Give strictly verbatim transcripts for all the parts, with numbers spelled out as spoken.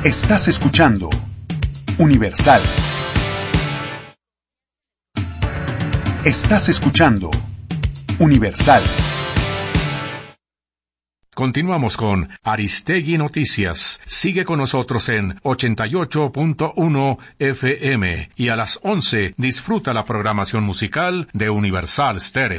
Estás escuchando Universal. Estás escuchando Universal. Continuamos con Aristegui Noticias. Sigue con nosotros en ochenta y ocho punto uno F M y a las once disfruta la programación musical de Universal Stereo.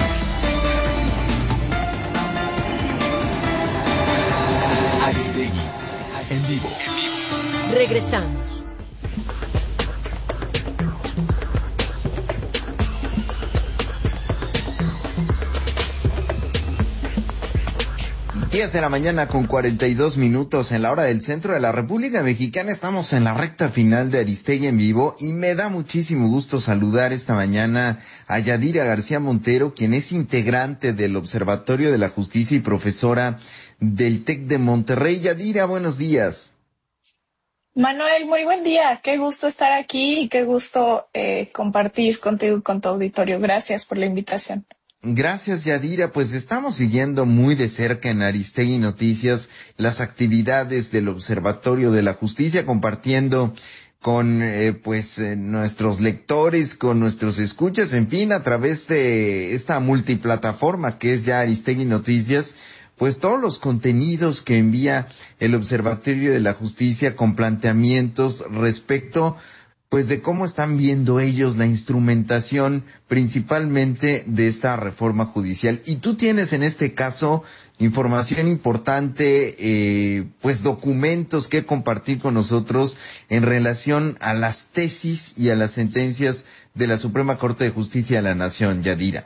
Aristegui en vivo. Regresamos. diez de la mañana con cuarenta y dos minutos en la hora del centro de la República Mexicana. Estamos en la recta final de Aristegui en vivo y me da muchísimo gusto saludar esta mañana a Yadira García Montero, quien es integrante del Observatorio de la Justicia y profesora del TEC de Monterrey. Yadira, buenos días. Manuel, muy buen día. Qué gusto estar aquí y qué gusto eh, compartir contigo y con tu auditorio. Gracias por la invitación. Gracias, Yadira. Pues estamos siguiendo muy de cerca en Aristegui Noticias las actividades del Observatorio de la Justicia, compartiendo con eh, pues eh, nuestros lectores, con nuestros escuchas, en fin, a través de esta multiplataforma que es ya Aristegui Noticias, pues todos los contenidos que envía el Observatorio de la Justicia con planteamientos respecto pues de cómo están viendo ellos la instrumentación principalmente de esta reforma judicial. Y tú tienes en este caso información importante, eh, pues documentos que compartir con nosotros en relación a las tesis y a las sentencias de la Suprema Corte de Justicia de la Nación, Yadira.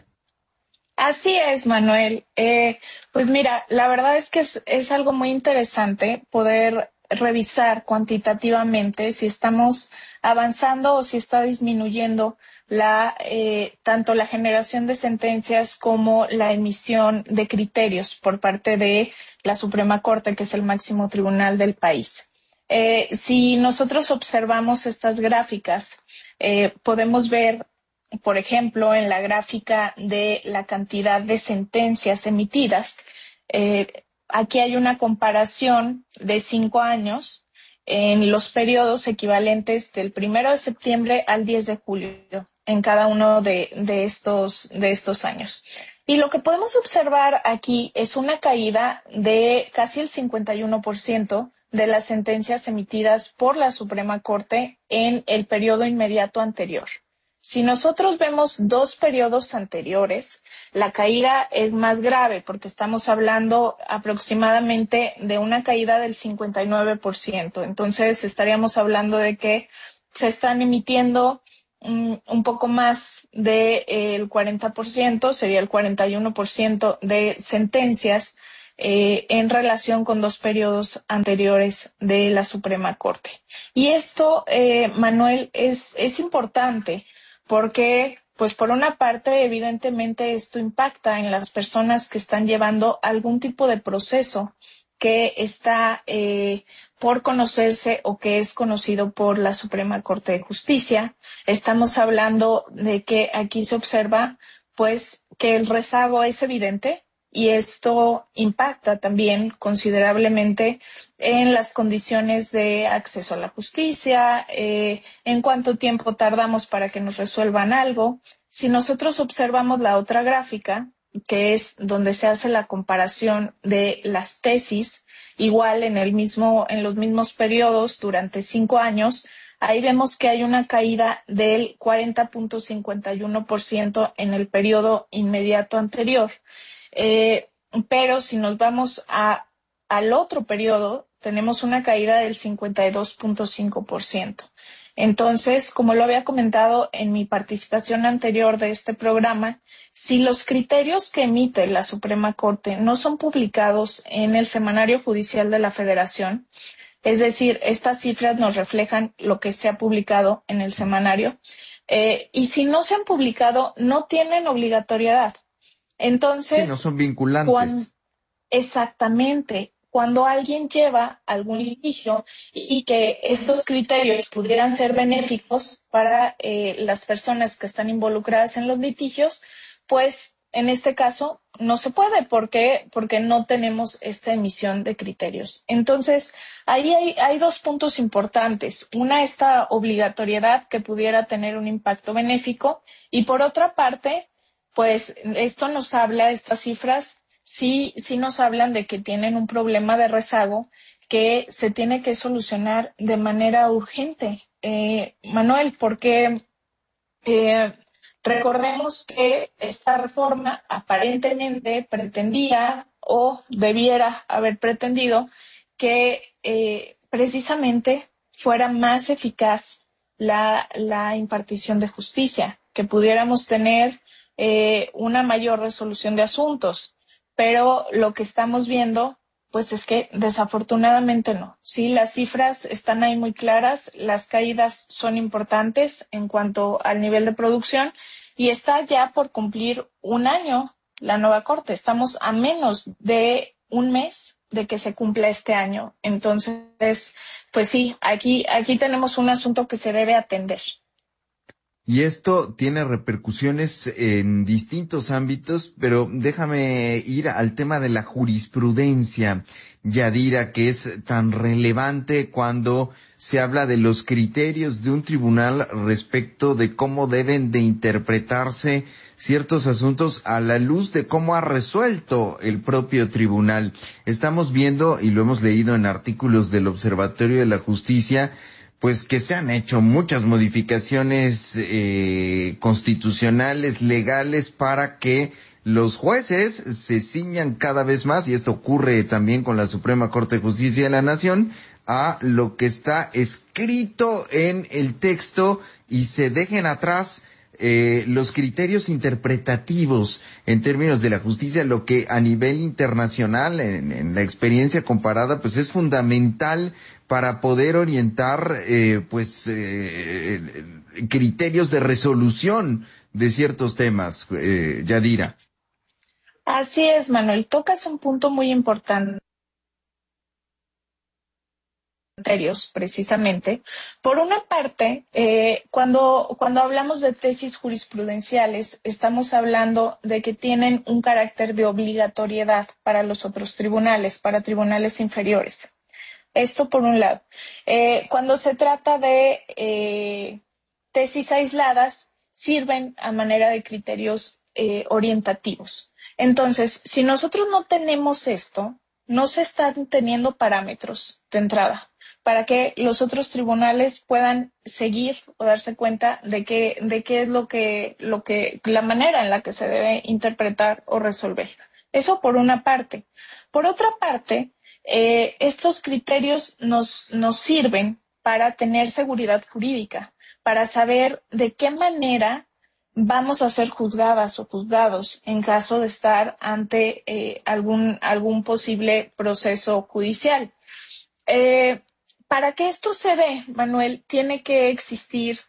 Así es, Manuel. Eh, pues mira, la verdad es que es, es algo muy interesante poder revisar cuantitativamente si estamos avanzando o si está disminuyendo la eh, tanto la generación de sentencias como la emisión de criterios por parte de la Suprema Corte, que es el máximo tribunal del país. Eh, si nosotros observamos estas gráficas, eh, podemos ver, por ejemplo, en la gráfica de la cantidad de sentencias emitidas, eh, aquí hay una comparación de cinco años en los periodos equivalentes del primero de septiembre al diez de julio en cada uno de, de estos, de estos años. Y lo que podemos observar aquí es una caída de casi el cincuenta y uno por ciento de las sentencias emitidas por la Suprema Corte en el periodo inmediato anterior. Si nosotros vemos dos periodos anteriores, la caída es más grave porque estamos hablando aproximadamente de una caída del cincuenta y nueve por ciento. Entonces estaríamos hablando de que se están emitiendo um, un poco más del eh, cuarenta por ciento, sería el cuarenta y uno por ciento de sentencias eh, en relación con dos periodos anteriores de la Suprema Corte. Y esto, eh, Manuel, es, es importante. Porque, pues por una parte, evidentemente esto impacta en las personas que están llevando algún tipo de proceso que está eh, por conocerse o que es conocido por la Suprema Corte de Justicia. Estamos hablando de que aquí se observa, pues, que el rezago es evidente. Y esto impacta también considerablemente en las condiciones de acceso a la justicia, eh, en cuánto tiempo tardamos para que nos resuelvan algo. Si nosotros observamos la otra gráfica, que es donde se hace la comparación de las tesis, igual en el mismo, en los mismos periodos durante cinco años, ahí vemos que hay una caída del cuarenta punto cincuenta y uno por ciento en el periodo inmediato anterior. Eh, pero si nos vamos a, al otro periodo, tenemos una caída del cincuenta y dos punto cinco por ciento. Entonces, como lo había comentado en mi participación anterior de este programa, si los criterios que emite la Suprema Corte no son publicados en el Semanario Judicial de la Federación, es decir, estas cifras nos reflejan lo que se ha publicado en el semanario, eh, y si no se han publicado, no tienen obligatoriedad. Entonces, sí, no son vinculantes. Cuando, exactamente. Cuando alguien lleva algún litigio y que estos criterios pudieran ser benéficos para eh, las personas que están involucradas en los litigios, pues en este caso no se puede. ¿Por qué? Porque no tenemos esta emisión de criterios. Entonces, ahí hay, hay dos puntos importantes. Una, esta obligatoriedad que pudiera tener un impacto benéfico, y por otra parte, pues esto nos habla, estas cifras sí, sí nos hablan de que tienen un problema de rezago que se tiene que solucionar de manera urgente. Eh, Manuel, porque eh, recordemos que esta reforma aparentemente pretendía o debiera haber pretendido que eh, precisamente fuera más eficaz la, la impartición de justicia, que pudiéramos tener eh, una mayor resolución de asuntos, pero lo que estamos viendo pues es que desafortunadamente no. Sí, las cifras están ahí muy claras, las caídas son importantes en cuanto al nivel de producción, y está ya por cumplir un año la nueva Corte. Estamos a menos de un mes de que se cumpla este año. Entonces, pues sí, aquí, aquí tenemos un asunto que se debe atender. Y esto tiene repercusiones en distintos ámbitos, pero déjame ir al tema de la jurisprudencia, Yadira, que es tan relevante cuando se habla de los criterios de un tribunal respecto de cómo deben de interpretarse ciertos asuntos a la luz de cómo ha resuelto el propio tribunal. Estamos viendo, y lo hemos leído en artículos del Observatorio de la Justicia, pues que se han hecho muchas modificaciones eh, constitucionales, legales, para que los jueces se ciñan cada vez más, y esto ocurre también con la Suprema Corte de Justicia de la Nación, a lo que está escrito en el texto, y se dejen atrás eh, los criterios interpretativos en términos de la justicia, lo que a nivel internacional, en, en la experiencia comparada, pues es fundamental para poder orientar eh, pues eh, criterios de resolución de ciertos temas, eh, Yadira. Así es, Manuel. Tocas un punto muy importante. Precisamente. Por una parte, eh, cuando, cuando hablamos de tesis jurisprudenciales, estamos hablando de que tienen un carácter de obligatoriedad para los otros tribunales, para tribunales inferiores. Esto por un lado. Eh, cuando se trata de eh, tesis aisladas, sirven a manera de criterios eh, orientativos. Entonces, si nosotros no tenemos esto, no se están teniendo parámetros de entrada para que los otros tribunales puedan seguir o darse cuenta de qué, de qué es lo que, lo que, la manera en la que se debe interpretar o resolver. Eso por una parte. Por otra parte, Eh, estos criterios nos, nos sirven para tener seguridad jurídica, para saber de qué manera vamos a ser juzgadas o juzgados en caso de estar ante eh, algún, algún posible proceso judicial. Eh, para que esto se dé, Manuel, tiene que existir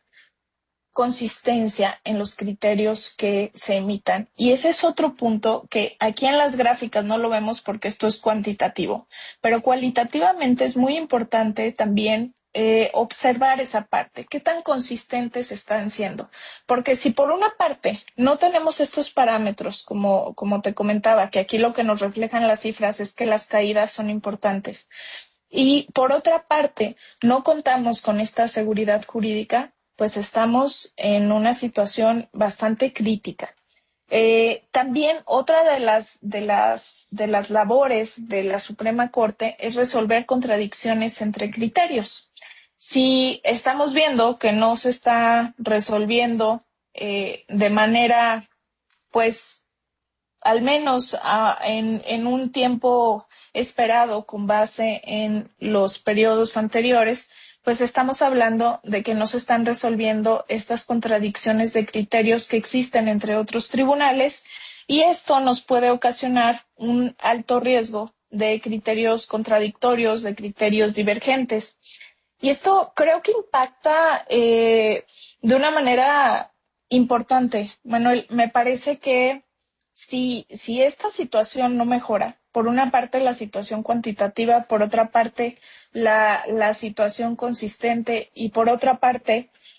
consistencia en los criterios que se emitan. Y ese es otro punto que aquí en las gráficas no lo vemos porque esto es cuantitativo, pero cualitativamente es muy importante también eh, observar esa parte, qué tan consistentes están siendo. Porque si por una parte no tenemos estos parámetros, como, como te comentaba, que aquí lo que nos reflejan las cifras es que las caídas son importantes, y por otra parte no contamos con esta seguridad jurídica, pues estamos en una situación bastante crítica. Eh, también otra de las, de las, de las labores de la Suprema Corte es resolver contradicciones entre criterios. Si estamos viendo que no se está resolviendo eh, de manera, pues, al menos uh, en, en un tiempo esperado con base en los periodos anteriores, pues estamos hablando de que no se están resolviendo estas contradicciones de criterios que existen entre otros tribunales, y esto nos puede ocasionar un alto riesgo de criterios contradictorios, de criterios divergentes. Y esto creo que impacta eh, de una manera importante. Manuel, me parece que si, si esta situación no mejora, por una parte la situación cuantitativa, por otra parte la, la situación consistente, y por otra parte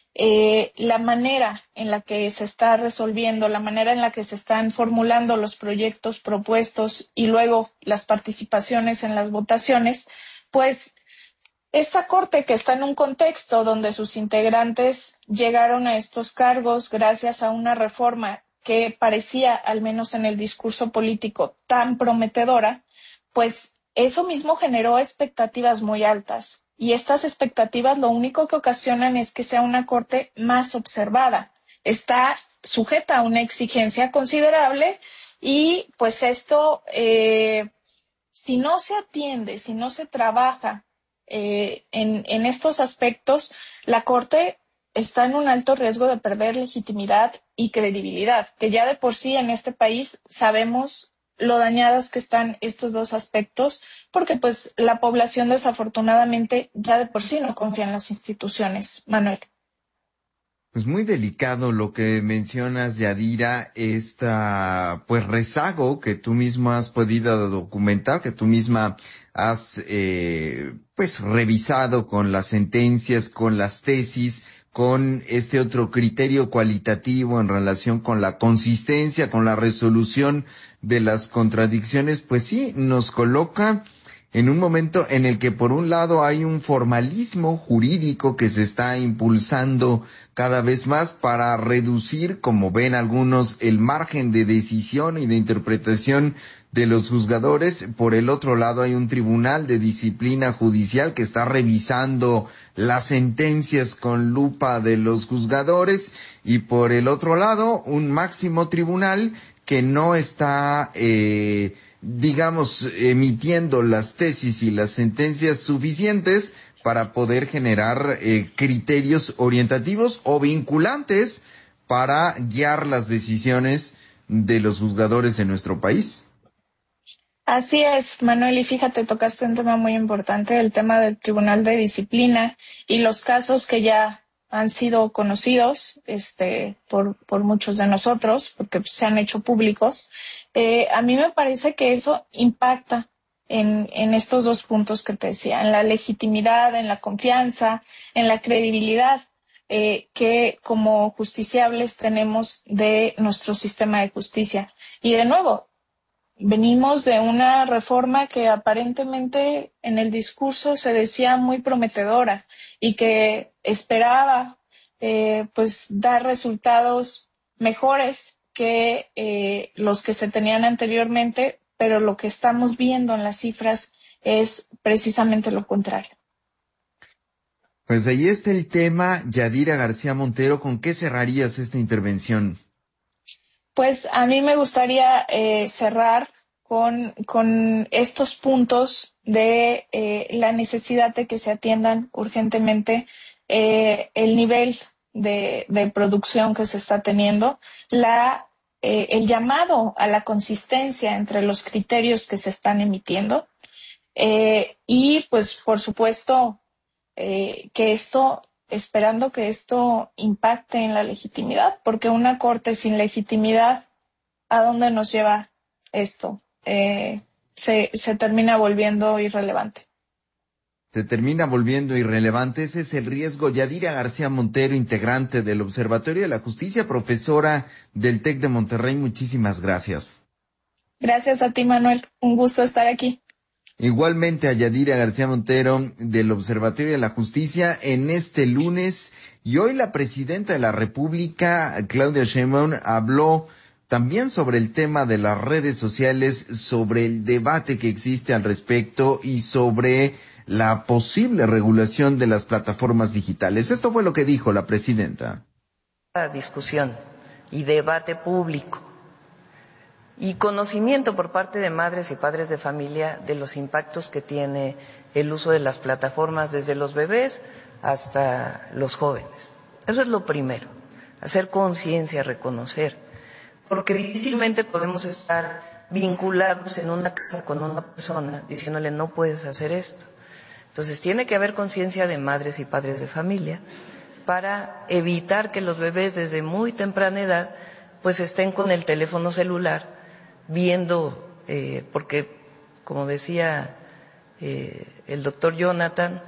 eh, la manera en la que se está resolviendo, la manera en la que se están formulando los proyectos propuestos y luego las participaciones en las votaciones, pues esta Corte, que está en un contexto donde sus integrantes llegaron a estos cargos gracias a una reforma que parecía, al menos en el discurso político, tan prometedora, pues eso mismo generó expectativas muy altas. Y estas expectativas lo único que ocasionan es que sea una Corte más observada. Está sujeta a una exigencia considerable y pues esto, eh, si no se atiende, si no se trabaja eh, en, en estos aspectos, la Corte está en un alto riesgo de perder legitimidad y credibilidad, que ya de por sí en este país sabemos lo dañados que están estos dos aspectos, porque pues la población desafortunadamente ya de por sí no confía en las instituciones, Manuel. Pues muy delicado lo que mencionas, Yadira, esta pues rezago que tú misma has podido documentar, que tú misma has eh, pues revisado con las sentencias, con las tesis, con este otro criterio cualitativo en relación con la consistencia, con la resolución de las contradicciones, pues sí, nos coloca en un momento en el que por un lado hay un formalismo jurídico que se está impulsando cada vez más para reducir, como ven algunos, el margen de decisión y de interpretación de los juzgadores. Por el otro lado hay un tribunal de disciplina judicial que está revisando las sentencias con lupa de los juzgadores, y por el otro lado un máximo tribunal que no está eh digamos, emitiendo las tesis y las sentencias suficientes para poder generar eh, criterios orientativos o vinculantes para guiar las decisiones de los juzgadores en nuestro país. Así es, Manuel, y fíjate, tocaste un tema muy importante, el tema del Tribunal de Disciplina y los casos que ya han sido conocidos este, por, por muchos de nosotros, porque se han hecho públicos. Eh, a mí me parece que eso impacta en, en estos dos puntos que te decía, en la legitimidad, en la confianza, en la credibilidad eh, que como justiciables tenemos de nuestro sistema de justicia. Y de nuevo, venimos de una reforma que aparentemente en el discurso se decía muy prometedora y que esperaba eh, pues dar resultados mejores que eh, los que se tenían anteriormente, pero lo que estamos viendo en las cifras es precisamente lo contrario. Pues ahí está el tema. Yadira García Montero, ¿con qué cerrarías esta intervención? Pues a mí me gustaría eh, cerrar con, con estos puntos de eh, la necesidad de que se atiendan urgentemente eh, el nivel de, de producción que se está teniendo, la Eh, el llamado a la consistencia entre los criterios que se están emitiendo eh, y pues por supuesto eh, que esto, esperando que esto impacte en la legitimidad, porque una Corte sin legitimidad, ¿a dónde nos lleva esto? Eh, se, se termina volviendo irrelevante. Se termina volviendo irrelevante. Ese es el riesgo. Yadira García Montero, integrante del Observatorio de la Justicia, profesora del TEC de Monterrey, muchísimas gracias. Gracias a ti, Manuel. Un gusto estar aquí. Igualmente a Yadira García Montero del Observatorio de la Justicia en este lunes. Y hoy la presidenta de la República, Claudia Sheinbaum, habló también sobre el tema de las redes sociales, sobre el debate que existe al respecto y sobre la posible regulación de las plataformas digitales. Esto fue lo que dijo la presidenta. Discusión y debate público y conocimiento por parte de madres y padres de familia de los impactos que tiene el uso de las plataformas desde los bebés hasta los jóvenes. Eso es lo primero, hacer conciencia, reconocer, porque difícilmente podemos estar vinculados en una casa con una persona diciéndole no puedes hacer esto. Entonces tiene que haber conciencia de madres y padres de familia para evitar que los bebés desde muy temprana edad pues estén con el teléfono celular viendo, eh, porque como decía eh, el doctor Jonathan,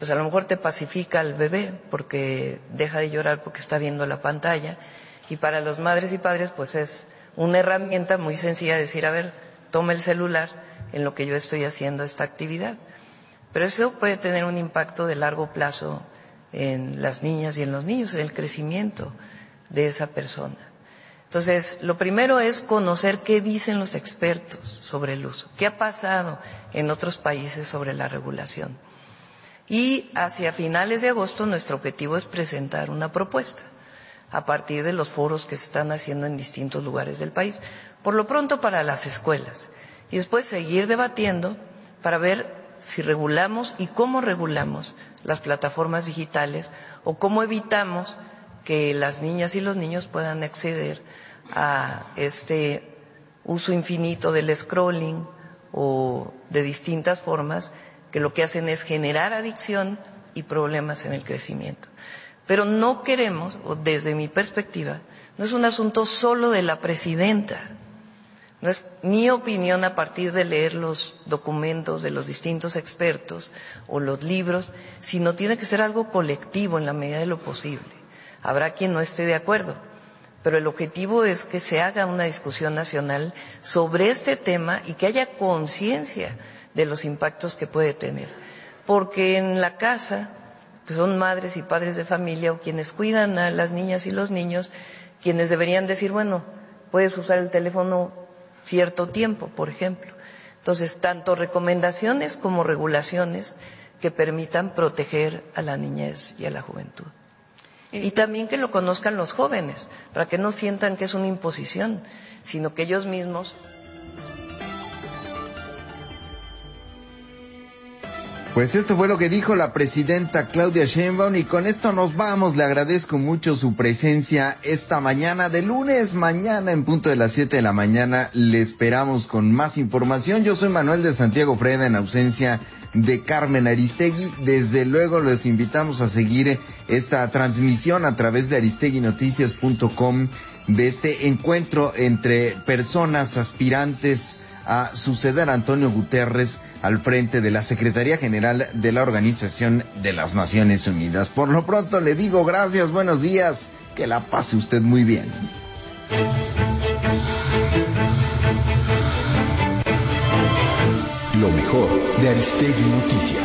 pues a lo mejor te pacifica al bebé porque deja de llorar porque está viendo la pantalla, y para los madres y padres pues es una herramienta muy sencilla de decir, a ver, toma el celular en lo que yo estoy haciendo esta actividad. Pero eso puede tener un impacto de largo plazo en las niñas y en los niños, en el crecimiento de esa persona. Entonces, lo primero es conocer qué dicen los expertos sobre el uso, qué ha pasado en otros países sobre la regulación. Y hacia finales de agosto nuestro objetivo es presentar una propuesta a partir de los foros que se están haciendo en distintos lugares del país, por lo pronto para las escuelas, y después seguir debatiendo para ver si regulamos y cómo regulamos las plataformas digitales o cómo evitamos que las niñas y los niños puedan acceder a este uso infinito del scrolling o de distintas formas que lo que hacen es generar adicción y problemas en el crecimiento. Pero no queremos, o desde mi perspectiva, no es un asunto solo de la presidenta, no es mi opinión a partir de leer los documentos de los distintos expertos o los libros, sino tiene que ser algo colectivo en la medida de lo posible. Habrá quien no esté de acuerdo, pero el objetivo es que se haga una discusión nacional sobre este tema y que haya conciencia de los impactos que puede tener. Porque en la casa pues son madres y padres de familia o quienes cuidan a las niñas y los niños, quienes deberían decir, bueno, puedes usar el teléfono cierto tiempo, por ejemplo. Entonces, tanto recomendaciones como regulaciones que permitan proteger a la niñez y a la juventud. Y también que lo conozcan los jóvenes, para que no sientan que es una imposición, sino que ellos mismos. Pues esto fue lo que dijo la presidenta Claudia Sheinbaum, y con esto nos vamos. Le agradezco mucho su presencia esta mañana de lunes. Mañana en punto de las siete de la mañana le esperamos con más información. Yo soy Manuel de Santiago Freda, en ausencia de Carmen Aristegui. Desde luego los invitamos a seguir esta transmisión a través de aristegui noticias punto com de este encuentro entre personas aspirantes a suceder a Antonio Guterres al frente de la Secretaría General de la Organización de las Naciones Unidas. Por lo pronto le digo gracias, buenos días, que la pase usted muy bien. Lo mejor de Aristegui Noticias.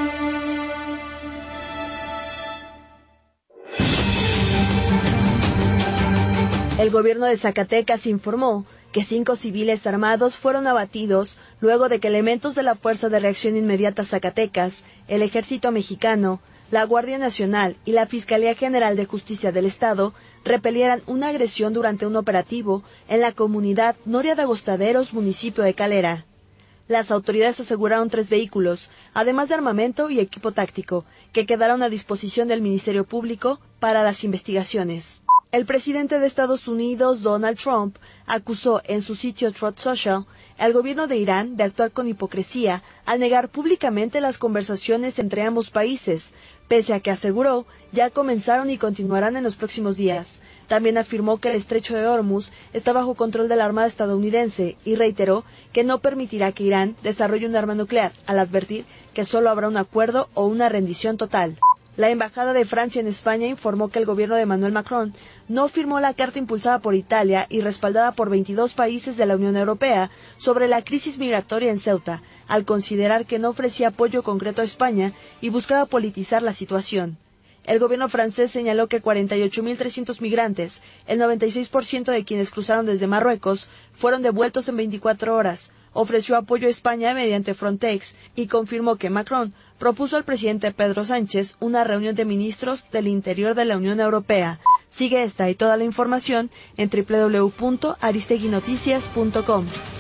El gobierno de Zacatecas informó que cinco civiles armados fueron abatidos luego de que elementos de la Fuerza de Reacción Inmediata Zacatecas, el Ejército Mexicano, la Guardia Nacional y la Fiscalía General de Justicia del Estado repelieran una agresión durante un operativo en la comunidad Noria de Agostaderos, municipio de Calera. Las autoridades aseguraron tres vehículos, además de armamento y equipo táctico, que quedaron a disposición del Ministerio Público para las investigaciones. El presidente de Estados Unidos, Donald Trump, acusó en su sitio Truth Social al gobierno de Irán de actuar con hipocresía al negar públicamente las conversaciones entre ambos países, pese a que aseguró ya comenzaron y continuarán en los próximos días. También afirmó que el estrecho de Hormuz está bajo control de la Armada estadounidense y reiteró que no permitirá que Irán desarrolle un arma nuclear, al advertir que solo habrá un acuerdo o una rendición total. La Embajada de Francia en España informó que el gobierno de Emmanuel Macron no firmó la carta impulsada por Italia y respaldada por veintidós países de la Unión Europea sobre la crisis migratoria en Ceuta, al considerar que no ofrecía apoyo concreto a España y buscaba politizar la situación. El gobierno francés señaló que cuarenta y ocho mil trescientos migrantes, el noventa y seis por ciento de quienes cruzaron desde Marruecos, fueron devueltos en veinticuatro horas. Ofreció apoyo a España mediante Frontex y confirmó que Macron propuso al presidente Pedro Sánchez una reunión de ministros del Interior de la Unión Europea. Sigue esta y toda la información en doble u doble u doble u punto aristegui noticias punto com.